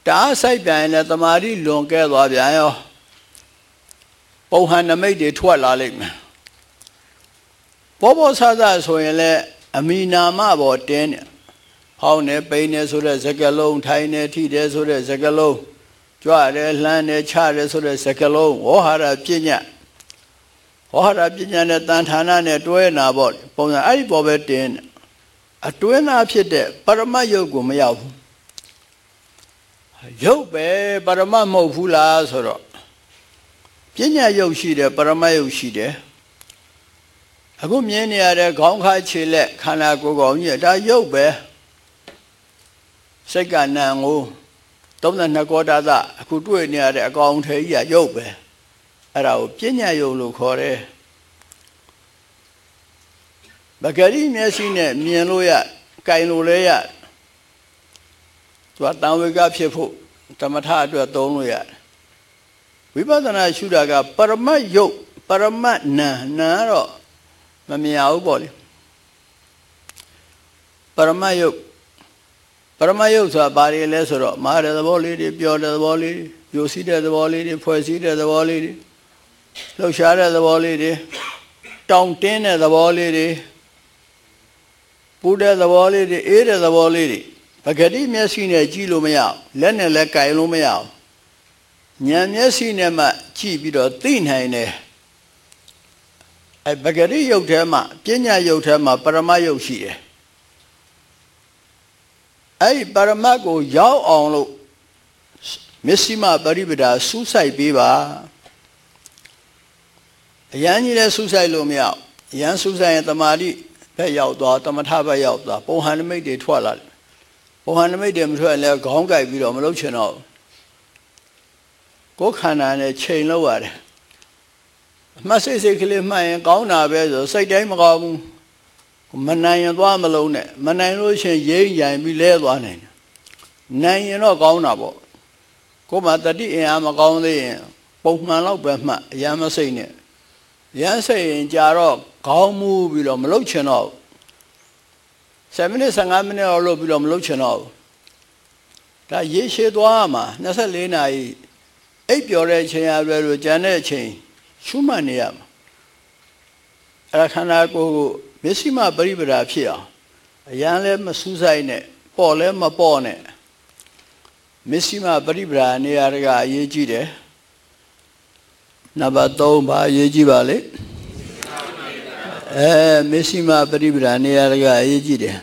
တားဆိုင်ပြန်ရင်လည်းတမာတိလွန်ကဲသွားပြန်ရောပုံဟန်နမိတ်တွေထွက်လာလိမ့်မယ်ဘောဘောဆဆဆိုရင်လည်းအမီနာမပေါ်တင်းတယ်ဟောင်းနေပိန်နေဆိုတဲ့စကလုံးထိုင်နေထိတယ်ဆိုတဲ့စကလုံးကြွတယ်လှမ်းတယ်ချတယ်ဆိုတဲ့စကလုံးဝဟရပညာဝဟရပညာနဲ့တန်ဌာနနဲ့တွဲနာပေါ့ပုံစံအဲ့ဒီပေါ်ပဲတင်းတယ်အတွင်းသားဖြစ်တဲ့ပရမတ်ယုတ်ကိုမရောက်ဘူးယုတ်ပဲပရမတ်မဟုတ်ဘူးလားဆိုတော့ပညာယုတ်ရှိတယ်ပရမတ်ယုတ်ရှိတယ်အခုမြင်နေရတဲ့ခေါင်းခါခြေလက်ခန္ဓာကိုယ်ကောင်ကြီးဒါယုတ်ပဲစိတ်ကနံကို32ကောတာသအခုတွေ့နေရတဲ့အကောင်ထဲကြီးကယုတ်ပဲအဲ့ဒါကိုပညာယုတ်လို့ခေါ်တယ်ပဂရိမျက်စိနဲ့မြင်လို့ရကြိုင်လို့လည်းရသူကတံဝေကဖြစ်ဖို့ဓမ္မထအတွက်သုံးလို့ရတယ်ဝိပဿနာရှုတာကပရမတ်ယုတ်ပရမတ်နာတော့မမြင်ဘူးပေါ့လေပရမတ်ယုတ်ဆိုတာဘာတွေလဲဆိုတော့မာရတဲ့သဘောလေးတွေပျော်တဲ့သဘောလေးတွေယိုစီးတဲ့သဘောလေးတွေဖွဲ့စည်းတဲ့သဘောလေးတွေလှုပ်ရှားတဲ့သဘောလေးတွေတောင့်တင်းတဲ့သဘောလေးတွေပူတဲ့သဘောလေးတွေအေးတဲ့သဘောလေးတွေပဂတိမျက်စိနဲ့ကြည့်လို့မရအောင်လက်နဲ့လည်းကြိုင်လို့မရအောင်ဉာဏ်မျက်စိနဲ့မှကြည့်ပြီးတော့သိနိုင်တယ်အဲပဂတိယုတ်ထဲမှာပညာယုတ်ထဲမှာပရမတ်ယုတ်ရှိတယ်အဲဒီပရမတ်ကိုရောက်အောင်လို့မစ္စည်းမပရိပဒါစူးစိုက်ပေးပါအရန်ကြီးလည်းစူးစိုက်လို့မရအောင်အရန်စူးစိုက်ရင်တမာတိဘက်ရောက်သွားတမထဘက်ရောက်သွားပုံဟန်နမိတ်တွေထွက်လာတယ်ပုံဟန်နမိတ်တွေမထွက်ရင်လည်းခေါင်းကိုက်ပြီးတော့မလုပ်ချင်တော့ကိုယ်ခန္ဓာနဲ့ချိန်လို့ရတယ်အမှတ်စိတ်ကလေးမှတ်ရင်ကောင်းတာပဲဆိုစိတ်တိုင်းမကောင်းဘူးမနိုင်ရင်သွားမလုံးနဲ့မနိုင်လို့ရှိရင်ရိမ့်ရိုင်ပြီးလဲသွားနိုင်တယ်နိုင်ရင်တော့ကောင်းတာပေါ့ကိုယ်မှာတတိအင်အားမကောင်းသေးရင်ပုံမှန်လောက်ပဲမှတ်အရန်မစိတ်နဲ့ရမ်းစိတ်ရင်ကြာတော့ခေါင်းမူပြီးတော့မလုပ်ချင်တော့7မိနစ်15မိနစ်လောက်လုပ်ပြီးတော့မလုပ်ချင်တော့ဒါရေရှည်သွားမှာ24နာရီအိပ်ပျော်တဲ့အချိန်အရွယ်လို့ကြံတဲ့အချိန်ရှုမှတ်နေရမှာအဲ့ဒါခန္ဓာကိုယ်ကိုမစ္စည်းမပရိပဒါဖြစ်အောင်အရန်လည်းမစူးစိုက်နဲ့ပေါ့လည်းမပေါ့နဲ့မစ္စည်းမပရိပဒါနေရာကအရေးကြီးတယ်နံပါတ်3ဘာအရေးကြီးပါလဲမစ္စည်းမပရိပဒါနေရာကအရေးကြီးတယ်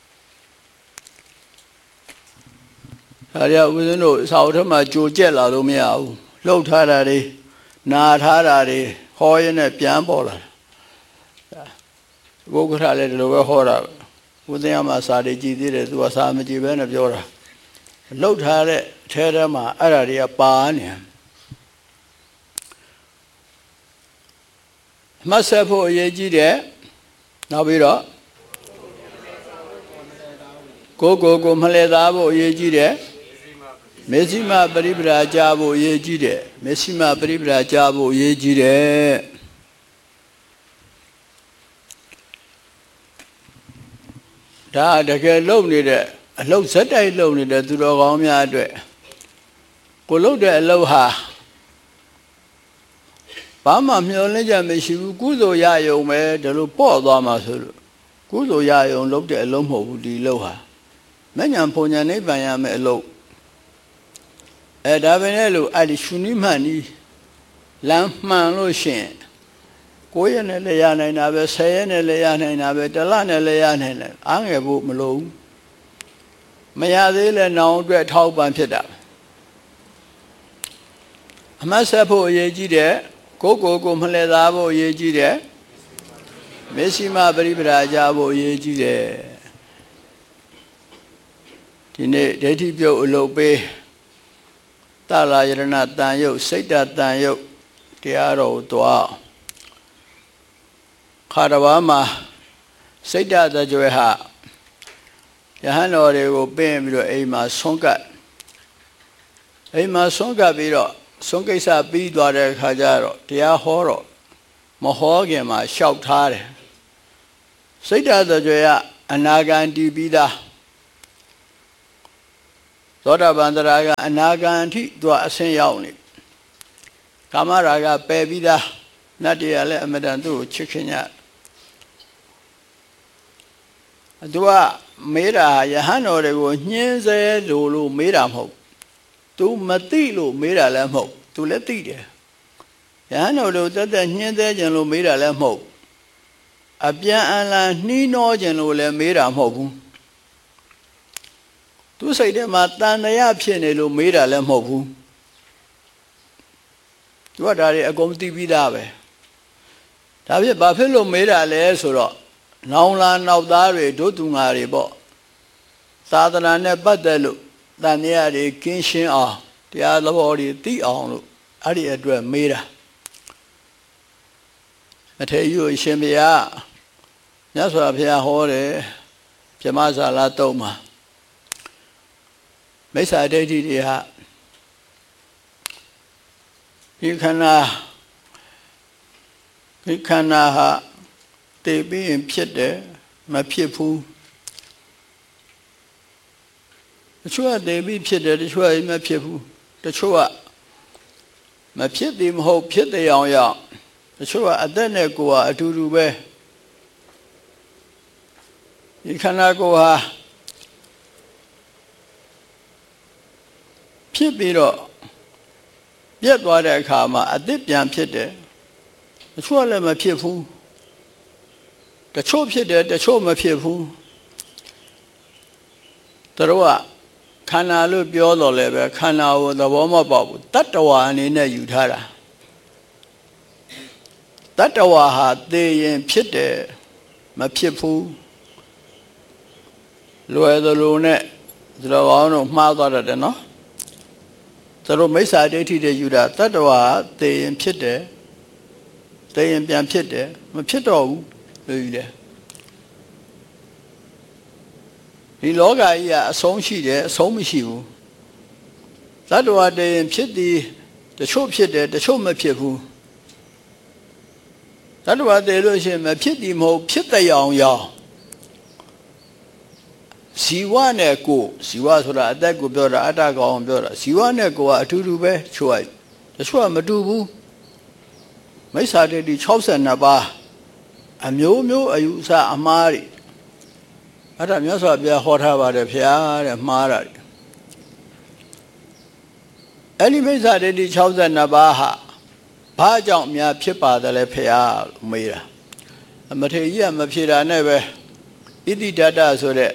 ဒါရဦးဇင်းတို့စာအုပ်ထဲမှာကြိုကြက်လာလို့မရဘူးလှုပ်ထားတာတွေနာထားတာတွေဟောရင်းနဲ့ပြန်ပေါ်လာဘုက္ခရလည်းဒီလိုပဲဟောတာဦးဇင်းမှာစာတွေကြည်သေးတယ်သူကစာမကြည်ပဲနဲ့ပြောတာလှုပ်ထားတဲ့အထဲထဲမှာအဲ့ဒါတွေကပါနေမဆက်ဖို့အရေးကြီးတယ်နောက်ပြီးတော့ကိုမလှည့်သားဖို့အရေးကြီးတယ်မစ္စည်းမပရိပဒါကြားဖို့အရေးကြီးတယ်မစ္စည်းမပရိပဒါကြားဖို့အရေးကြီးတယ်ဒါတကယ်လုံနေတဲ့အလုပ်ဇက်တိုက်လုံနေတဲ့သူတော်ကောင်းများအတွက်ကိုလုပ်တဲ့အလုပ်ဟာဘာမှမျှော်လင့်ချက်မရှိဘူးကုသိုလ်ရယုံပဲဒါလို့ပေါ့သွားမှာဆိုလို့ကုသိုလ်ရယုံလုပ်တဲ့အလုပ်မဟုတ်ဘူးဒီလုပ်ဟာမဉ္ဇဉ်ဘုံဉာဏ်နိဗ္ဗာန်ရမယ်အလုပ်ဒါပဲလေလို့အဲ့ဒီရှုနိမှန်နီးလမ်းမှန်လို့ရှိရင်9ရက်နဲ့လည်းရနိုင်တာပဲ10ရက်နဲ့လည်းရနိုင်တာပဲ1လနဲ့လည်းရနိုင်တယ်အားငယ်ဖို့မလိုဘူးမရသေးလဲနောင်အတွက်ထောက်ပံ့ဖြစ်တာအမှတ်ဆက်ဖို့အရေးကြီးတယ်ကိုမလှည့်သားဖို့အရေးကြီးတယ်မစ္စည်းမပရိပဒါကြားဖို့အရေးကြီးတယ်ဒီနေ့ဒိဋ္ဌိပြုတ်အလုပ်ပေးတလာယရဏတန်ယုတ်စိတ်တန်ယုတ်တရားတော်ကိုတွားခါတဘာမှာစိတ်တကြွယ်ဟာယဟန်တော်တွေကိုပင့်ပြီးတော့အိမ်မှာဆုံးကပ်ပြီးတော့ဆုံးကိစ္စပြီးသွားတဲ့အခါကျတော့တရားဟောတော့မဟောခင်မှာလျှောက်ထားတယ်စိတ်တကြွယ်ကအနာဂံတည်ပြီးသားသောတာပန်တရားကအနာဂံအထိသူကအဆင်းရောက်နေကာမရာဂပယ်ပြီးသားနတ်တွေကလည်းအမတန်သူ့ကိုချစ်ခင်ကြသူကမေးတာယဟန်တော်တွေကိုညှင်းဆဲလို့မေးတာမဟုတ်သူမသိလို့မေးတာလည်းမဟုတ်သူလည်းသိတယ်ယဟန်တော်တို့တက်ညှင်းဆဲခြင်းလို့မေးတာလည်းမဟုတ်အပြန်အလှန်နှီးနှောခြင်းလို့လည်းမေးတာမဟုတ်ဘူးသူစိတ်ထဲမှာတန်တရားဖြစ်နေလို့မေးတာလည်းမဟုတ်ဘူးသူကဒါတွေအကုန်သိပြီးသားပဲဒါဖြစ်ဘာဖြစ်လို့မေးတာလဲဆိုတော့နောင်လာနောက်သားတွေဒုသူငါတွေပေါ့သာသနာနဲ့ပတ်သက်လို့တန်တရားတွေကင်းရှင်းအောင်တရားသဘောတွေသိအောင်လို့အဲ့ဒီအတွက်မေးတာမထေရကြီးရှင်ဘုရားမြတ်စွာဘုရားဟောတယ်ပြမဇာလာတုံးမှာမိစ္ဆာဒိဋ္ဌိတွေဟာဒီခန္ဓာဟာတည်ပြီးရင်ဖြစ်တယ်မဖြစ်ဘူးတချို့ကတည်ပြီးဖြစ်တယ်တချို့ကမဖြစ်ဘူးတချို့ကမဖြစ်သည်မဟုတ်ဖြစ်တဲ့အောင်ရတချို့ကအသက်နဲ့ကိုယ်ကအတူတူပဲဒီခန္ဓာကိုယ်ဟာဖြစ်ပြီးတော့ပြတ်သွားတဲ့အခါမှာအသစ်ပြန်ဖြစ်တယ်တချို့ကလည်းမဖြစ်ဘူးတချို့ဖြစ်တယ်တချို့မဖြစ်ဘူးတို့ကခန္ဓာလို့ပြောတော့လည်းပဲခန္ဓာကိုသဘောမပေါက်ဘူးတတ္တဝါအနေနဲ့ယူထားတာတတ္တဝါဟာသိရင်ဖြစ်တယ်မဖြစ်ဘူးလွယ်သလိုနဲ့ဒီလိုအောင်တော့မှားသွားတတ်တယ်နော်တို့မိစ္ဆာဒိဋ္ဌိတွေယူတာတတ္တဝါသိရင်ဖြစ်တယ်သိရင်ပြန်ဖြစ်တယ်မဖြစ်တော့ဘူးလို့ယူတယ်ဒီလောကကြီးကအဆုံးရှိတယ်အဆုံးမရှိဘူးတတ္တဝါတည်းဖြစ်သည်တချို့ဖြစ်တယ်တချို့မဖြစ်ဘူးတတ္တဝါတည်းလို့ရှိရင်မဖြစ်သည်မဟုတ်ဖြစ်တဲ့အောင်ရောဇီဝနဲ့ကိုဇီဝဆိုတာအသက်ကိုပြောတာအတ္တကောင်ပြောတာဇီဝနဲ့ကိုကအတူတူပဲတချို့ကမတူဘူးမိစ္ဆာဒိဋ္ဌိ62ပါးအမျိုးမျိုးအယူအဆအမှားတွေအဲ့ဒါမြတ်စွာဘုရားဟောထားပါတယ်ဖေတဲ့မှားတာတွေအဲ့ဒီမိစ္ဆာဒိဋ္ဌိ62ပါးဟာဘာကြောင့်များဖြစ်ပါတယ်လဲဖေလို့မေးတာမထေရကြီးကမဖြေတာနဲ့ပဲဣတိဒတ္တဆိုတဲ့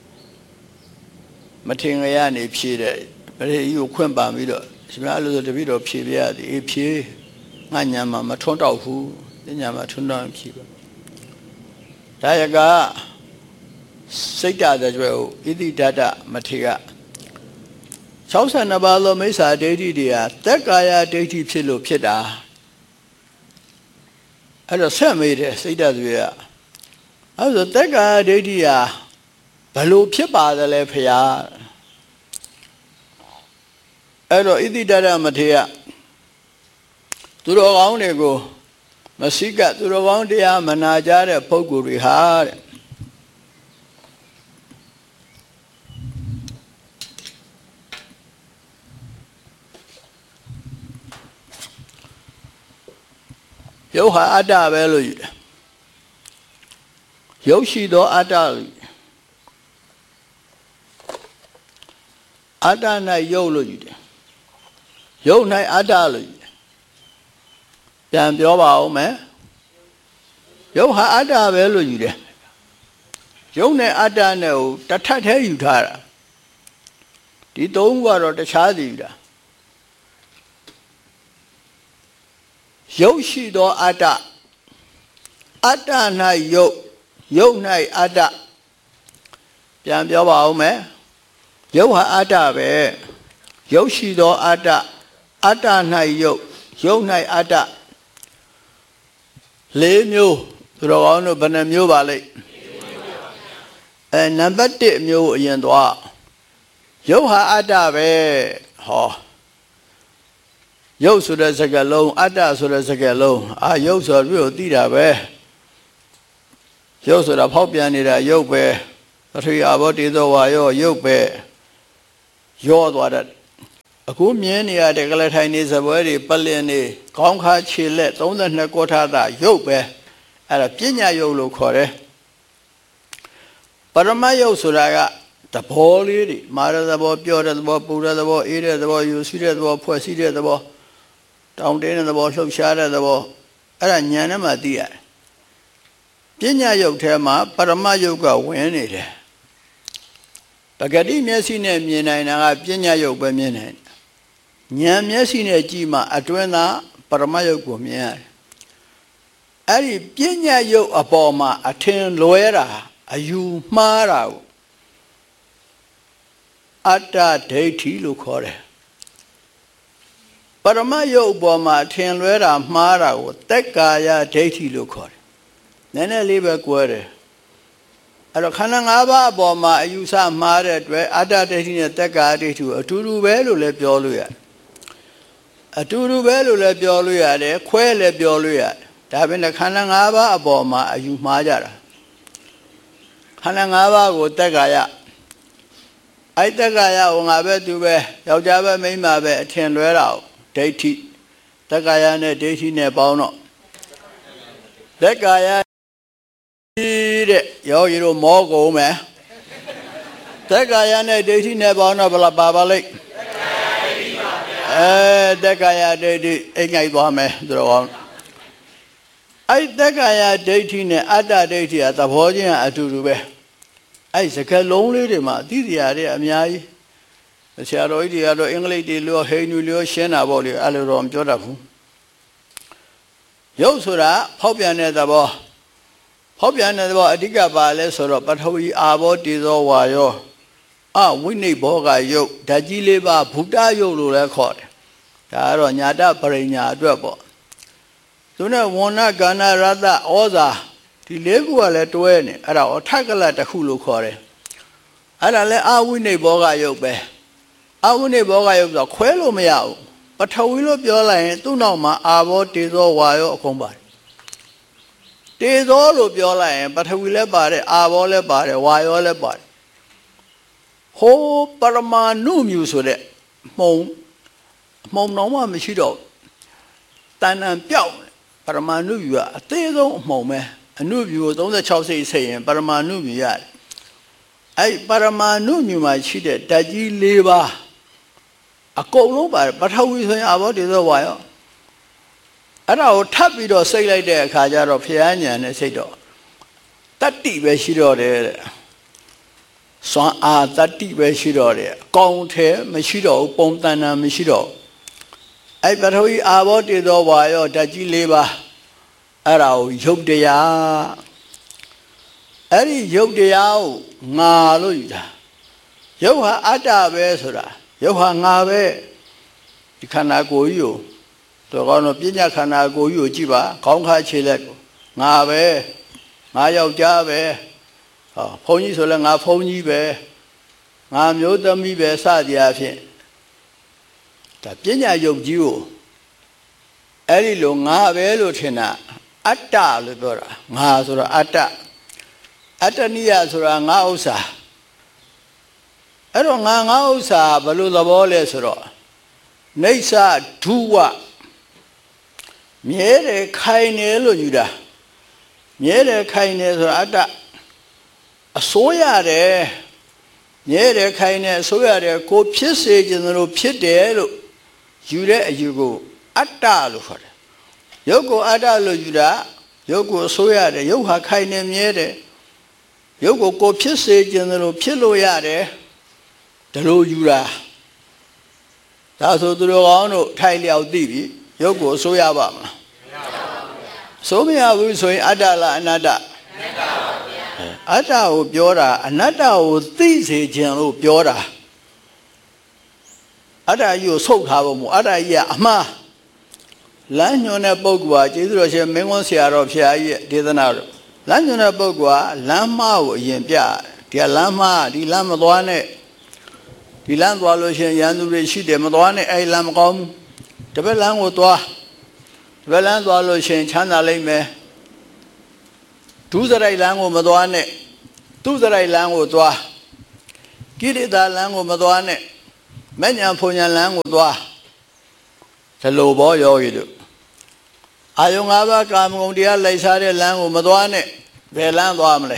မထေရကနေဖြေတယ်မထေရကြီးကိုခွင့်ပန်ပြီးတော့ရှင်မလို့ဆိုတပည့်တော်ဖြေပြရသည်အေးဖြေငါညာမှာမထွန်းတော့ဘူးညာမှာထွန်းတော့ဖြေပါဒါရကစိတ်ဓာတ်ကြွယ်ဣတိဒတ္တမထေရ62ပါးသောမိစ္ဆာဒိဋ္ဌိတွေဟာသက်ကာယဒိဋ္ဌိဖြစ်လို့ဖြစ်တာအဲ့တော့ဆက်မေးတယ်စိတ်ဓာတ်တွေကအဲ့ဆိုသက်ကာယဒိဋ္ဌိဟာဘလို့ဖြစ်ပါသလဲဖေဟာအဲ့တော့ဣတိဒတ္တမထေရသူတော်ကောင်းတွေကိုမစိကသူတော်ကောင်းတရားမနာကြတဲ့ပုဂ္ဂိုလ်တွေဟာတဲ့ရုပ်ဟာအတ္တပဲလို့ယူတယ်ရုပ်ရှိသောအတ္တလို့အတ္တ၌ရုပ်လို့ယူတယ်ရုပ်၌အတ္တလို့ယူတယ်ပြန်ပြောပါဦးမယ်ရုပ်ဟာအတ္တပဲလို့ယူတယ်ရုပ်နဲ့အတ္တနဲ့ကိုတစ်ထပ်တည်းယူထားတာဒီသုံးခုကတော့တခြားစီယူတာရုပ်ရှိသောအတ္တအတ္တ၌ရုပ်ရုပ်၌အတ္တပြန်ပြောပါဦးမယ်ရုပ်ဟာအတ္တပဲရုပ်ရှိသောအတ္တအတ္တ၌ရုပ်ရုပ်၌အတ္တ၄မျိုးသူတော်ကောင်းတို့ဘယ်နှမျိုးပါလိမ့်နံပါတ်1မျိုးအရင်သွားရုပ်ဟာအတ္တပဲဟောရုပ်ဆိုတဲ့စကားလုံးအတ္တဆိုတဲ့စကားလုံးရုပ်ဆိုပြီးသိတာပဲရုပ်ဆိုတာဖောက်ပြန်နေတာရုပ်ပဲပထဝီအာဘောတေဇောဝါယောရုပ်ပဲရောသွားတတ်အခုမြင်နေရတဲ့ကလထိုင်နေစပွဲတွေပလင်နေခေါင်းခါခြေလက်32ကောထာတာရုပ်ပဲအဲ့ဒါပညာရုပ်လို့ခေါ်တယ်ပရမယုတ်ဆိုတာကသဘောလေးတွေမာရသဘောပြောတဲ့သဘောပူတဲ့သဘောအေးတဲ့သဘောယူစီးတဲ့သဘောဖွဲ့စည်းတဲ့သဘောတောင်းတင်းတဲ့သဘောလှုပ်ရှားတဲ့သဘောအဲ့ဒါဉာဏ်နဲ့မှသိရတယ်ပညာယုတ်ထဲမှာပရမယုတ်ကဝင်နေတယ်ပဂတိမျက်စိနဲ့မြင်နိုင်တာကပညာယုတ်ပဲမြင်နိုင်ဉာဏ်မျက်စိနဲ့ကြည့်မှအတွင်းသာပရမယုတ်ကိုမြင်ရတယ်အဲ့ဒီပညာယုတ်အပေါ်မှာအထင်လွဲတာအယူမှားတာကိုအတ္တဒိဋ္ဌိလို့ခေါ်တယ်ပရမယုတ်ပေါ်မှာထင်လွဲတာမှားတာကိုသက်ကာယဒိဋ္ဌိလို့ခေါ်တယ်နည်းနည်းလေးပဲကွဲတယ်အဲ့တော့ခန္ဓာ၅ပါးအပေါ်မှာအယူဆမှားတဲ့အတွက်အတ္တဒိဋ္ဌိနဲ့သက်ကာယဒိဋ္ဌိကိုအတူတူပဲလို့လည်းပြောလို့ရတယ်အတူတူပဲလို့လည်းပြောလို့ရတယ်ခွဲလည်းပြောလို့ရတယ်ဒါပေမဲ့ခန္ဓာ၅ပါးအပေါ်မှာအယူမှားကြတာခန္ဓာ၅ပါးကိုသက်ကာယအဲ့သက်ကာယကိုငါပဲသူပဲယောက်ျားပဲမိန်းမပဲအထင်လွဲတာဒိဋ္ဌိသက်ကာယနဲ့ဒိဋ္ဌိနဲ့ပေါင်းတော့သက်ကာယတဲ့ယောဂီတို့မောကုန်မယ်သက်ကာယနဲ့ဒိဋ္ဌိနဲ့ပေါင်းတော့ဘယ်ပါလိမ့်သက်ကာယဒိဋ္ဌိအိမ်ငိုက်သွားမယ်သူတော်ကောင်းအဲ့သက်ကာယဒိဋ္ဌိနဲ့အတ္တဒိဋ္ဌိကသဘောချင်းအတူတူပဲအဲ့စကားလုံးလေးတွေမှာသိစရာတွေအများကြီးဆရာတော်ကြီးတွေကတော့အင်္ဂလိပ်တွေလို့ဟိန္ဒူလို့ရှင်းတာပေါ့လေအဲ့လိုတော့မပြောတတ်ဘူးရုပ်ဆိုတာဖောက်ပြန်တဲ့သဘောဖောက်ပြန်တဲ့သဘောအဓိကပါလဲဆိုတော့ပထဝီအာဘောတေဇောဝါယောဝိနိဗ္ဗောကယုတ်ဓာတ်ကြီးလေးပါဘုဒ္ဓယုတ်လို့လည်းခေါ်တယ်ဒါကတော့ညာတပရိညာအတွက်ပေါ့သူနဲ့ဝဏ္ဏကန္နရတ္တဩဇာဒီလေးခုကလည်းတွဲနေအဲ့ဒါထက်ကလတစ်ခုလို့ခေါ်တယ်အဲ့ဒါလည်းအဝိနိဗ္ဗောကယုတ်ပဲအဝိနိဗ္ဗောကယုတ်ဆိုခွဲလို့မရဘူးပထဝီလို့ပြောလိုက်ရင်သူ့နောက်မှာအာဘောတေဇောဝါယောအကုန်ပါတယ်တေဇောလို့ပြောလိုက်ရင်ပထဝီလည်းပါတယ်အာဘောလည်းပါတယ်ဝါယောလည်းပါတယ်ဟိုပရမာဏုမြူဆိုတဲ့မှုံတော့မှမရှိတော့တဏ္ဍံပြောက်ပရမာဏုမြူကအသေးဆုံးအမှုံပဲအနုမြူကို36စိတ်ဆက်ရင်ပရမာဏုမြူရတယ်အဲ့ပရမာဏုမြူမှာရှိတဲ့ဓာတ်ကြီး၄ပါးအကုန်လုံးပါတယ်ပထဝီဆိုရင်အာဘောတေဇောဝါယောအဲ့ဒါကိုထပ်ပြီးတော့စိတ်လိုက်တဲ့အခါကျတော့ဖျားညံနဲ့စိတ်တော့တတ္တိပဲရှိတော့တယ်တဲ့စွမ်းအားတတ္တိပဲရှိတော့တယ်အကောင်ထဲမရှိတော့ဘူးပုံတဏ္ဍာမရှိတော့အဲ့ပထဝီအာဘောတေဇောဝါယောဓာတ်ကြီး၄ပါးအဲ့ဒါကိုယုတ်တရားအဲ့ဒီယုတ်တရားကိုငါလို့ယူတာယုတ်ဟာအတ္တပဲဆိုတာယုတ်ဟာငါပဲဒီခန္ဓာကိုယ်ကြီးကိုတော်ကောင်းတော့ပညာခန္ဓာကိုယ်ကြီးကိုကြည့်ပါခေါင်းခါခြေလက်ကိုငါပဲငါယောက်ျားပဲဘုန်းကြီးဆိုလဲငါဘုန်းကြီးပဲငါမျိုးသမီးပဲစသည်အဖြစ်ဒါပညာယုတ်ကြီးကိုအဲ့ဒီလိုငါပဲလို့ထင်တာအတ္တလို့ပြောတာငါဆိုတာအတ္တအတ္တနိယဆိုတာငါဥစ္စာအဲ့တော့ငါဥစ္စာဘယ်လိုသဘောလဲဆိုတော့နေဆဒုဝမြဲတယ်ခိုင်တယ်လို့ယူတာမြဲတယ်ခိုင်တယ်ဆိုတာအတ္တအစိုးရတယ်မြဲတယ်ခိုင်တယ်အစိုးရတယ်ကိုဖြစ်စေခြင်းလို့ဖြစ်တယ်လို့ယူတဲ့အယူကိုအတ္တလို့ခေါ်တယ်ရုပ်ကိုအတ္တလို့ယူတာရုပ်ကိုအစိုးရတယ်ရုပ်ဟာခိုင်နေမြဲတယ်ရုပ်ကိုဖြစ်စေခြင်းလို့ဖြစ်လို့ရတယ်ဒါလို့ယူတာဒါဆိုသူတို့ကောင်းတို့ထိုင်လျောက်သိပြီရုပ်ကိုအစိုးရပါမလားဆိုမရဘူးဆိုရင်အတ္တလားအနတ္တအတ္တကိုပြောတာအနတ္တကိုသိစေခြင်းလို့ပြောတာအတ္တကြီးကိုဆုတ်ထားဖို့မို့အတ္တကြီးကအမှားလမ်းညွှန်တဲ့ပုဂ္ဂိုလ်ဟာကျေးဇူးတော်ရှင်မင်းကွန်းဆရာတော်ဖျားကြီးရဲ့ဒေသနာတော်လမ်းညွှန်တဲ့ပုဂ္ဂိုလ်ကလမ်းမှားကိုအရင်ပြဒီကလမ်းမှားဒီလမ်းမသွားနဲ့ဒီလမ်းသွားလို့ရှင်ရန်သူတွေရှိတယ်မသွားနဲ့အဲ့လမ်းမကောင်းဘူးတပည့်လမ်းကိုသွားတပည့်လမ်းသွားလို့ရှင်ချမ်းသာလိမ့်မယ်ဒုစရိုက်လမ်းကိုမသွားနဲ့သူစရိုက်လမ်းကိုသွားကိရိတာလမ်းကိုမသွားနဲ့မဲ့ညာဖုန်ညာလန်းကိုသွားဒီလိုဘောယောဂီတို့အာယုံ၅ပါးကာမဂုဏ်တရားလိုက်စားတဲ့လမ်းကိုမသွားနဲ့ဘယ်လမ်းသွားမလဲ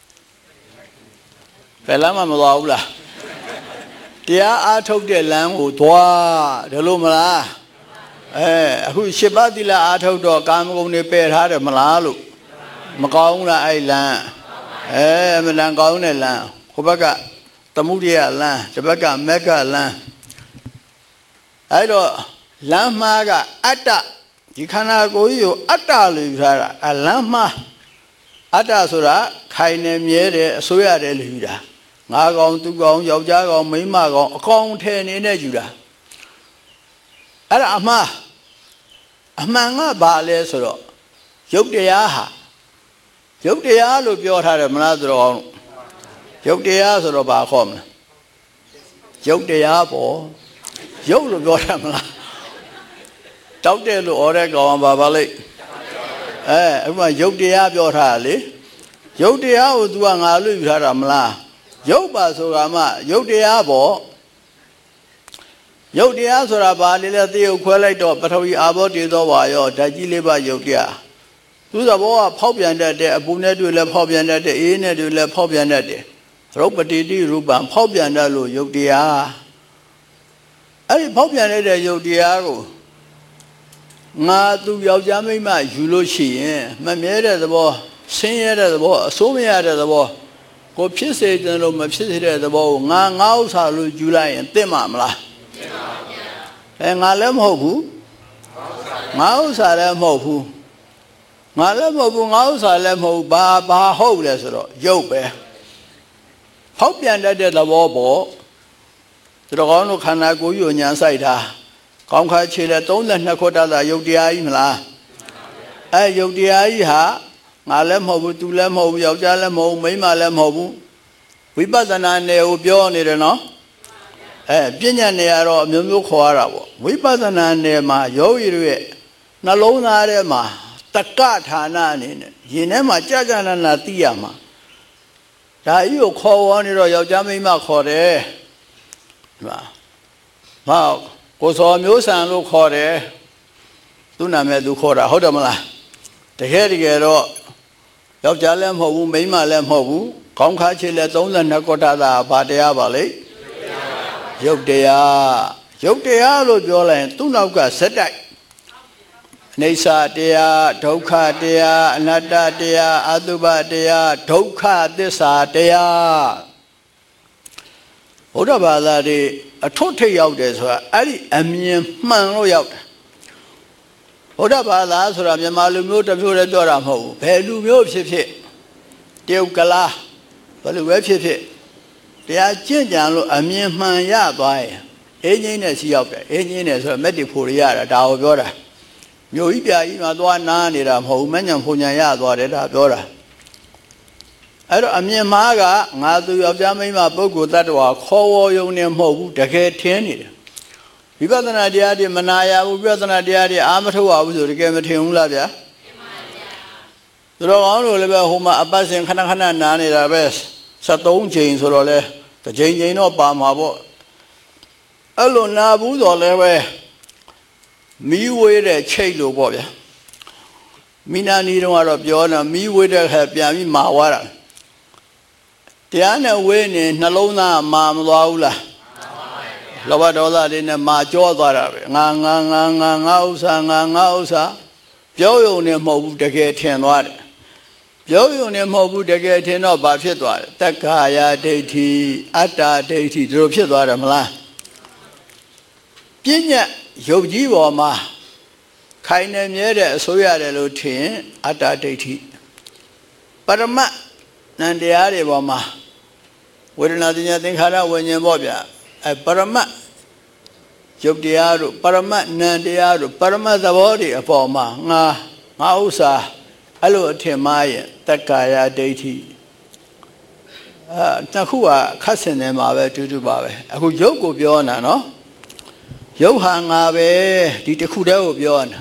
ဘယ်လမ်းမှမသွားဘူးလားတရားအားထုတ်တဲ့လမ်းကိုသွားတယ်လို့မလားအခုရှစ်ပါးသီလအားထုတ်တော့ကာမဂုဏ်တွေပယ်ထားတယ်မလားလို့မကောင်းဘူးလားအဲ့လမ်းမလန်ကောင်းတဲ့လမ်းဟိုဘက်ကသမုဒိယလမ်းဒီဘက်ကမက္ခလမ်းအဲ့တော့လမ်းမှားကအတ္တဒီခန္ဓာကိုယ်ကြီးကိုအတ္တလို့ယူထားတာလမ်းမှားအတ္တဆိုတာခိုင်နေမြဲတယ်အစိုးရတယ်လို့ယူတာငါကောင်သူကောင်ယောက်ျားကောင်မိန်းမကောင်အကောင်ထဲနေနဲ့ယူတာအဲ့ဒါအမှန်ကဘာလဲဆိုတော့ယုတ်တရားဟာယုတ်တရားလို့ပြောထားတယ်မလားဆိုတော့ယုတ်တရားဆိုတော့ဘာခေါ်မလဲယုတ်တရားပေါ့ယုတ်လို့ပြောတာမလားတောက်တယ်လို့ဩတဲ့ကောင်ဘာလိမ့်အခုမှယုတ်တရားပြောထားတာလေယုတ်တရားကို तू ကငါလို့ယူထားတာမလားယုတ်ပါဆိုတာမှယုတ်တရားပေါ့ယုတ်တရားဆိုတာဘာလဲလဲသေယုတ်ခွဲလိုက်တော့ပထဝီအာဘောတေသောဝါရောဓာတ်ကြီးလေးပါယုတ်တရားသူသဘောကဖောက်ပြန်တတ်တဲ့အပူနဲ့တွေ့လဲဖောက်ပြန်တတ်တဲ့အေးနဲ့တွေ့လဲဖောက်ပြန်တတ်တယ်ရုပ်ပတိတိရူပံဖောက်ပြန်တတ်လို့ယုတ်တရားအဲ့ဒီဖောက်ပြန်တဲ့ယုတ်တရားကိုငါသူယောက်ျားမိန်းမယူလို့ရှိရင်မမြဲတဲ့သဘောဆင်းရဲတဲ့သဘောအဆိုးမရတဲ့သဘောကိုဖြစ်စေတယ်လို့မဖြစ်စေတဲ့သဘောကိုငါဥစ္စာလို့ယူလိုက်ရင်သိမှာမလားသိပါဗျာငါလည်းမဟုတ်ဘူးငါဥစ္စာလည်းမဟုတ်ဘူးငါလည်းမဟုတ်ဘူးငါဥစ္စာလည်းမဟုတ်ဘူးဘာဟုတ်လဲဆိုတော့ရုပ်ပဲဖောက်ပြန်တတ်တဲ့သဘောပေါ့ဒီတော့ကောင်းတို့ခန္ဓာကိုယ်ကြီးကိုညာဆိုင်တာကောင်းခါခြေလဲ32ခုတတ်တာယုတ်တရားကြီးမလားယုတ်တရားကြီးဟာငါလည်းမဟုတ်ဘူးသူလည်းမဟုတ်ဘူးယောက်ျားလည်းမဟုတ်ဘူးမိန်းမလည်းမဟုတ်ဘူးဝိပဿနာနယ်ကိုပြောနေတယ်နော်ပညာနယ်ကတော့အမျိုးမျိုးခေါ်ရတာပေါ့ဝိပဿနာနယ်မှာယောဂီတွေရဲ့နှလုံးသားထဲမှာတက္ကဌာနအနေနဲ့ရင်ထဲမှာကြာကြာနာနာသိရမှာဒါကြီးကိုခေါ်ဝေါ်နေတော့ယောက်ျားမိန်းမခေါ်တယ်ဒီမှာကိုစောမျိုးဆန်လို့ခေါ်တယ်သူ့နာမည်သူခေါ်တာဟုတ်တယ်မလားတကယ်တော့ယောက်ျားလည်းမဟုတ်ဘူးမိန်းမလည်းမဟုတ်ဘူးခေါင်းခါချေလည်း32ခုတတ်တာဘာတရားပါလဲယုတ်တရားလို့ပြောလိုက်ရင်သူ့နောက်ကဇက်တိုက်အိဋ္ဌတရားဒုက္ခတရားအနတ္တတရားအတုပတရားဒုက္ခသစ္စာတရားဘုရားဘာသာတွေအထွတ်ထိပ်ရောက်တယ်ဆိုတာအဲ့ဒီအမြင်မှန်လို့ရောက်တယ်ဘုရားဘာသာဆိုတာမြန်မာလူမျိုးတစ်မျိုးလည်းပြောတာမဟုတ်ဘူးဘယ်လူမျိုးဖြစ်တရုတ်ကလားဘယ်လိုပဲဖြစ်တရားကျင့်ကြံလို့အမြင်မှန်ရသွားရင်အင်းကြီးနဲ့စီရောက်တယ်အင်းကြီးနဲ့ဆိုတော့မက်တီဖိုရရတာဒါကိုပြောတာမြို့ကြီးပြကြီးမှာသွားနားနေတာမဟုတ်ဘူးမညံဖုန်ညာရသွားတယ်ဒါပြောတာအဲ့တော့အမြင်မှားကငါသူယောက်ျားမိန်းမပုဂ္ဂိုလ်တ attva ခေါ်ဝေါ်ယုံနေမဟုတ်ဘူးတကယ်ထင်းနေတယ်ဝိပဿနာတရားတွေမနာရဘူးဝိပဿနာတရားတွေအာမထုတ်ရဘူးဆိုတကယ်မထင်ဘူးလားဗျာထင်ပါဗျာသူတော်ကောင်းတို့လည်းပဲဟိုမှာအပတ်စဉ်ခဏနားနေတာပဲ73ချိန်ဆိုတော့လေတစ်ချိန်တော့ပါမှာပေါ့အဲ့လိုနာဘူးတော့လည်းပဲမီးဝေးတဲ့ချိတ်လို့ပေါ့ဗျာမိနာနီတော့ကတော့ပြောနေမီးဝေးတဲ့ခါပြန်ပြီးမာသွားတာတရားနဲ့ဝေးနေနှလုံးသားမာမသွားဘူးလားလောဘဒေါသတွေနဲ့မာကြောသွားတာပဲငါဥစ္စာပြောယုံနေမဟုတ်ဘူးတကယ်ထင်သွားတယ်ပြောယုံနေမဟုတ်ဘူးတကယ်ထင်တော့ဘာဖြစ်သွားလဲတက္ကာယဒိဋ္ဌိအတ္တဒိဋ္ဌိတို့ဖြစ်သွားတယ်မလားပညာယုတ်ကြီးပေါ်မှာခိုင်နေမြဲတဲ့အစိုးရတယ်လို့ထင်အတ္တဒိဋ္ဌိပရမတ်နန္တရားတွေပေါ်မှာဝေဒနာတင်ညာသင်္ခါရဝิญဉ္ဇပေါ့ဗျာပရမတ်ယုတ်တရားတို့ပရမတ်နန္တရားတို့ပရမတ်သဘောတွေအပေါ်မှာငါဥစ္စာအဲ့လိုအထင်မှားရင်တက္ကာယဒိဋ္ဌိနှစ်ခုကခတ်ဆင်နေမှာပဲတူပါပဲအခုယုတ်ကိုပြောနေတာနော်ယုတ်ဟာငါပဲဒီတစ်ခုတည်းကိုပြောနေတာ